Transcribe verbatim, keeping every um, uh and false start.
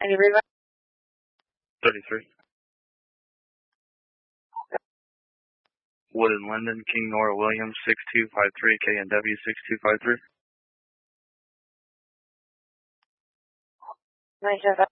Any revive? thirty-three. Wood and Linden, King Nora Williams, six two five three, K N W six two five three. nine seven five.